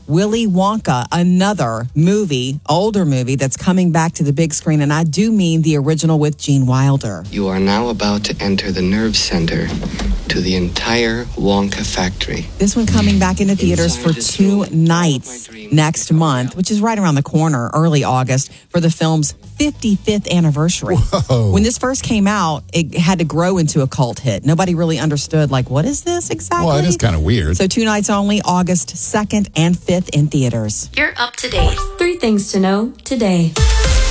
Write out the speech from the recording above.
Willy Wonka, another movie, older movie that's coming back to the big screen. And I do mean the original with Gene Wilder. You are now about to enter the nerve center to the entire Wonka factory. This one coming back into theaters for 2 nights next month, which is right around the corner, early August, for the film's 55th anniversary. Whoa. When this first came out, it had to grow into a cult hit. Nobody really understood, like, what is this exactly? Well, it is kind of weird. So 2 nights only, August 2nd and 5th in theaters. You're up to date. 3 things to know today.